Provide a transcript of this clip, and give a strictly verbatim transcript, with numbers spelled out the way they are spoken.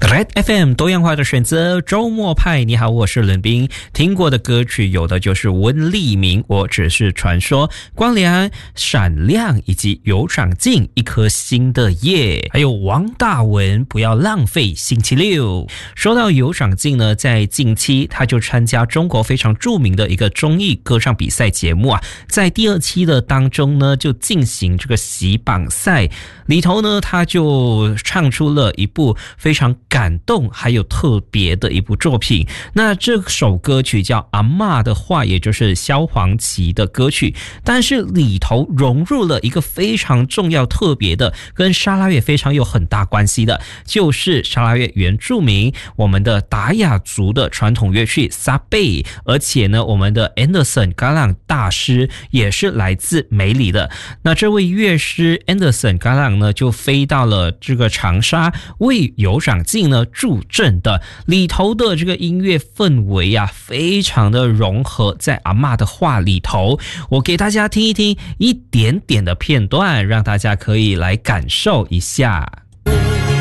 Red F M 多样化的选择，周末派。你好，我是伦斌。听过的歌曲有的就是温立明，我只是传说，光良闪亮，以及有长进，一颗新的叶，还有王大文不要浪费星期六。说到有长进呢，在近期他就参加中国非常著名的一个综艺歌唱比赛节目啊，在第二期的当中呢，就进行这个洗榜赛里头呢，他就唱出了一部非常感动还有特别的一部作品。那这首歌曲叫《阿嬷的话》，也就是萧煌奇的歌曲，但是里头融入了一个非常重要特别的，跟沙拉越非常有很大关系的，就是沙拉越原住民我们的达雅族的传统乐器沙贝，而且呢我们的 Anderson 嘎朗大师也是来自梅里的。那这位乐师 Anderson 嘎朗呢就飞到了这个长沙，为有长进呢助阵的，里头的这个音乐氛围啊非常的融合在阿嬷的话里头。我给大家听一听一点点的片段，让大家可以来感受一下。